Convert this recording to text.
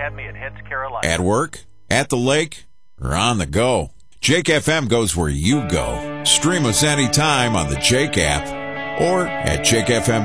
Academy in Hints, Carolina. At work, at the lake, or on the go, Jake FM goes where you go. Stream us anytime on the Jake app or at jakefm.com.